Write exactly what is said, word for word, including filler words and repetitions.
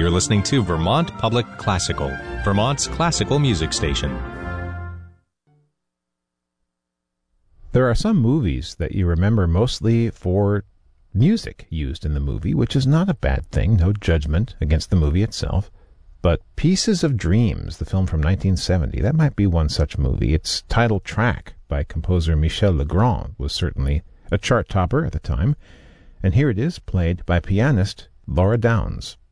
You're listening to Vermont Public Classical, Vermont's classical music station. There are some movies that you remember mostly for music used in the movie, which is not a bad thing, no judgment against the movie itself. But Pieces of Dreams, the film from nineteen seventy, that might be one such movie. Its title track by composer Michel Legrand was certainly a chart topper at the time, and here it is played by pianist Laura Downs.